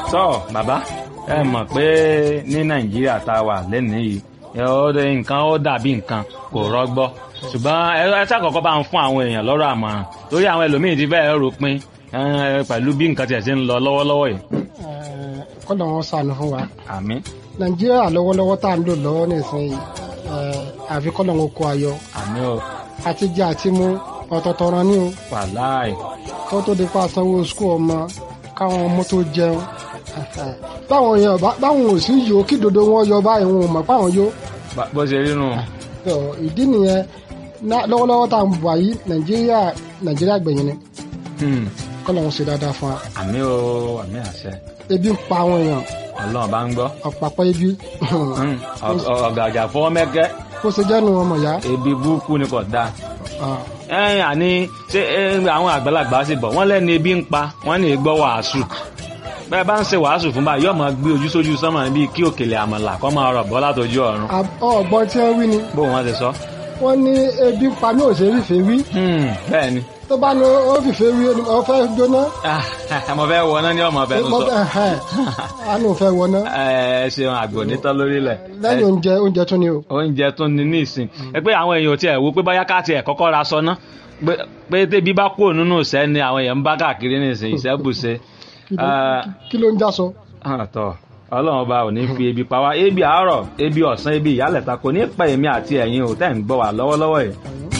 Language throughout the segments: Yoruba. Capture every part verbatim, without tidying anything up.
tọ́ bàbá ẹ mọ̀ pé ní nàìjíríà tá a wà lẹ́nu yìí nǹkan ó dàbí nǹkan kò rọgbọ ṣùgbọ́n ẹ ṣàkọ́kọ́ bá ń fún àwọn èèyàn lọ́rọ̀ àmọ̀ràn torí àwọn ẹlòmíín ti fẹ́ẹ́ rò pin pẹ̀lú bí nǹkan tiẹ̀ ṣe ń lọ lọ́wọ́lọ́wọ́ yìí. kọ́nà wọn ṣàánú fún wa. àmín. nàìjíríà lọ́wọ́lọ́wọ́ tá à ń lò lọ́wọ́ nísìnyí àfi kọ́nà wọn kó ayọ̀. àmín o. àti jẹ àti mú ọ̀tọ̀ọ̀tọ̀ ran ní o. wàláì. kó tó di pa sanwó sukùl ọmọ káwọn ọmọ tó jẹun báwọn èèyàn báwọn ò sí yòó kí dodo wọn yọ báyìí wọn ò mọ̀ páwọn yó. bó ṣe rí nù. ìdí nìyẹn lọ́wọ́lọ́wọ́ tá à ń bọ̀ yìí nàìjíríà nàìjíríà gbẹ̀yìn ni. kọ́lọ̀ ń ṣe dáadáa fún wa. àmín o àmín àṣẹ. ebi ń pa àwọn èèyàn. ọlọ́run bá ń gbọ́. ọ̀pàpọ̀ ebi. ọ̀gàjà fọwọ́ mẹ́kẹ́. kó ṣe jẹ́nu ọmọ ìyá. ebi burúkú ni kò dáa. ẹ̀yìn àní ṣé àwọn àgbàlagbà sì bọ̀ wọ́n lẹ́nu ebi ń pa wọ́n ní gbọ́ wàásù bẹ́ẹ̀ bá ń ṣe wàásù fún báyìí yóò máa gbé ojú sójú sánmà bíi kí òkèlè àmàlà kó máa rọ̀ bọ́ látọjú ọ̀run. ọ̀gbọ́n tí wọ́n wí ni. bó wọn ti sọ. wọ́n ní ebi pa ní òṣèré ìfẹ́ wí. bẹ́ẹ̀ ni. tó bá ní ó fìfẹ́ wí ó fẹ́ jóná. mo fẹ́ wọná ní ọmọ ọbẹ̀ tó sọ. àánú fẹ́ wọná. ẹ ṣeun àgbò nítọ́ lórílẹ̀. lẹ́yìn oúnjẹ oúnjẹ tún ni o. oúnjẹ tún ni ní ìsìn ẹ pé àwọn èèyàn tiẹ̀ wo pé báyá ká tiẹ̀ kọ́kọ́ ra sọ ná pé tẹ́bí bá kúrò nínú ìṣẹ́ ni àwọn èèyàn ń bá káàkiri ní ìsìn ìṣẹ́bùṣe. kí ló ń já sọ. àtọ̀ ọlọ́run ọba ò ní fi ebi pa wá ebi àárọ̀ ebi ọ̀sán ebi ìyálẹ̀ta kò ní pa èmi àti ẹ̀yin ò tẹ́ ń gbọ́ wá lọ́wọ́lọ́wọ́ yìí.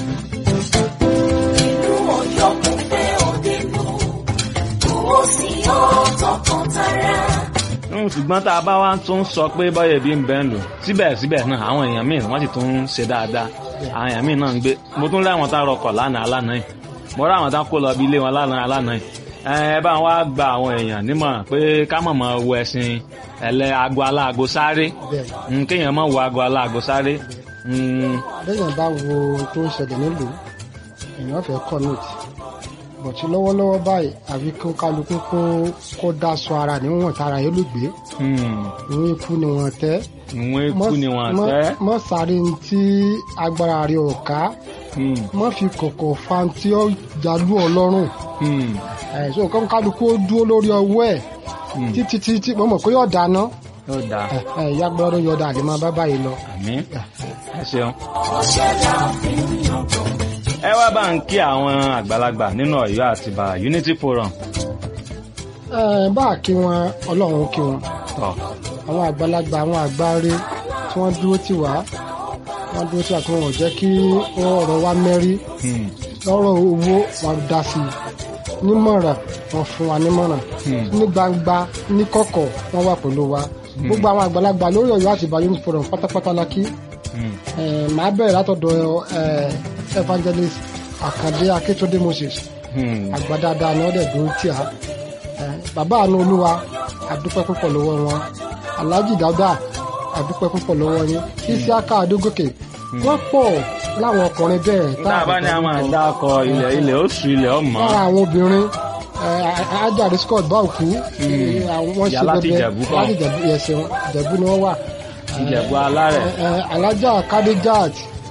ìlú ọ̀yọ́ kò fẹ́ òde nù kò sí ọ̀tọ̀ kan tara. ṣùgbọ́n tá a bá wá tún sọ pé bọ́yẹ̀ bí ń bẹ́ ń lò síbẹ̀síbẹ̀ náà àwọn èèyàn míì wọ́n sì tún ń ṣe dáadáa àwọn èèyàn míì náà ń gbé mo tún láwọn tá rọkọ̀ lánàá lánàá yìí mo rá àwọn tá kó lọ bí ilé wọn lánàá lánàá yìí ẹ bá wá gba àwọn èèyàn nímọ̀ràn pé ká mọ̀ mọ̀ wo ẹ̀sìn ẹ̀lẹ́ aago aláago sáré kéèyàn mọ̀ wo aago aláago sáré. lẹ́yìn bá wo tó ń ṣẹlẹ̀ nílùú èèyàn fẹ́ kọ́ nóòtì bọ̀tí lọ́wọ́lọ́wọ́ báyìí àfi kó kálukú kó kó dáṣọ ara níwọ̀n tara yẹn ló gbé. ìwọ̀n ikú ni wọ́n tẹ́. ìwọ̀n ikú ni wọ́n tẹ́. mọ́ sáré tí agbára rẹ̀ ò ká. mọ́ fi kọ̀kọ̀ fa tí ó jalú ọlọ́run. ẹ̀sùn nǹkan kálukú ó dúró lórí ọwọ́ ẹ̀ títí títí mo mọ̀ pé yóò dáná. yóò dá. ìyá gbọ́dọ̀ yóò dá àlè máa bá báyìí lọ. àmín ẹ ṣeun. ẹ wá bá ń kí àwọn àgbàlagbà nínú Ọ̀yọ́ Àtìbà Unity Forum. ẹ bá a kí wọn Ọlọ́run kí wọn. àwọn àgbàlagbà àwọn àgbáre tí wọ́n dúró tì wá wọ́n dúró tì wá kí wọ́n jẹ́ kí ọ̀rọ̀ wa mẹ́rí lọ́rọ̀ owó wọn dá sí i nímọ̀ràn wọn fún wa nímọ̀ràn ní gbangba ní kọ̀kọ̀ wọ́n wà pẹ̀lú wa gbogbo àwọn àgbàlagbà lórí Ọ̀yọ́ Àtìbà Unity Forum pátápátá la kí. màá bẹ̀rẹ̀ látọ̀dọ̀ evangelist Àkàndé Akíntúndé Moses àgbà dáadáa ni wọ́n dẹ̀ dúró tí a bàbá àánú Olúwa àdúpẹ́ púpọ̀ lọ́wọ́ wọn Alhaji Dáúdà àdúpẹ́ púpọ̀ lọ́wọ́ yín Isiaka Adógòkè wọ́n pọ̀ láwọn ọkùnrin bẹ́ẹ̀. tá a bá ní àwọn àdá ọkọ ilẹ̀ ilẹ̀ oṣù ilẹ̀ ọmọ. lára àwọn obìnrin Ajáde Scott Báòkú wọ́n ṣe bẹ́ẹ̀ láti Ìjẹ̀bú ẹ̀sẹ̀ Ìjẹ̀bú ni wọ́n wà. Ìjẹ̀bú alárẹ̀. Alájà Kadejat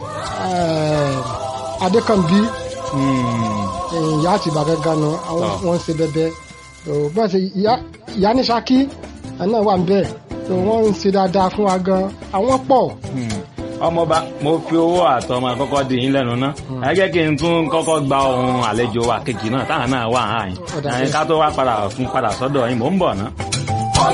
Adékànbí ìyá Àtìbà gángan nu wọ́n ṣe bẹ́ẹ̀ bẹ́ẹ̀ ṣe ìyá ní Ṣakí náà wà níbẹ̀ wọ́n ń ṣe dáadáa fún wa gan àwọn pọ̀. ọmọọba mo fi owó àtọmọ àkọ́kọ́ dì yín lẹ́nu ná ẹ jẹ́ kí n tún kọ́kọ́ gba ohun àlejò wa kejì náà táwọn náà wà áyìn ká tó wá padà fún padà sọ́dọ̀ yín mò ń bọ̀ ná.